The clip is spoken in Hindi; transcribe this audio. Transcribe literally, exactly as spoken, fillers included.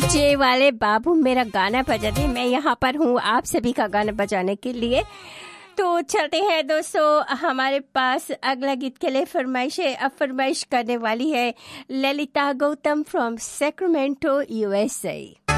डीजे वाले बाबू मेरा गाना बजा दे। मैं यहाँ पर हूँ आप सभी का गाना बजाने के लिए। तो चलते हैं दोस्तों, हमारे पास अगला गीत के लिए फरमाइश है। अब फरमाइश करने वाली है Lalita Gautam from Sacramento USA.